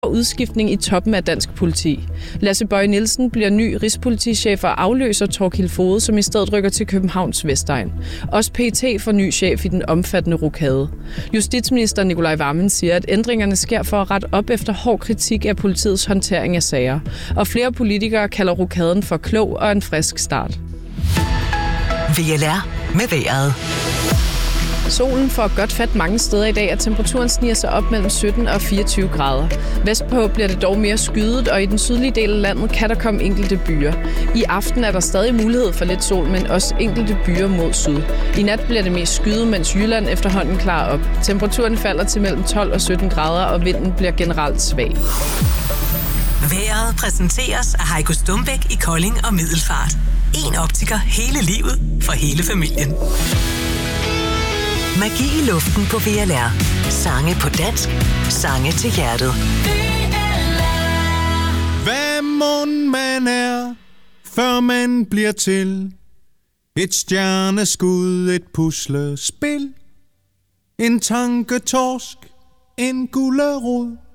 udskiftning i toppen af dansk politi. Lasse Bøje Nielsen bliver ny rigspolitichef og afløser Thorkild Foged, som i stedet rykker til Københavns Vestegn. Også PET får ny chef i den omfattende rokade. Justitsminister Nicolai Wammen siger, at ændringerne sker for at rette op efter hård kritik af politiets håndtering af sager. Og flere politikere kalder rokaden for klog og en frisk start. VLR med vejret. Solen får godt fat mange steder i dag, og temperaturen sniger sig op mellem 17 og 24 grader. Vestpå bliver det dog mere skyet, og i den sydlige del af landet kan der komme enkelte byer. I aften er der stadig mulighed for lidt sol, men også enkelte byer mod syd. I nat bliver det mest skyet, mens Jylland efterhånden klarer op. Temperaturen falder til mellem 12 og 17 grader, og vinden bliver generelt svag. Vejret præsenteres af Heiko Stumbæk i Kolding og Middelfart. En optiker hele livet for hele familien. Magi i luften på VLR. Sange på dansk. Sange til hjertet. Hvad mon man er, før man bliver til? Et stjerneskud, et puslespil. En tanketorsk, en gulerod.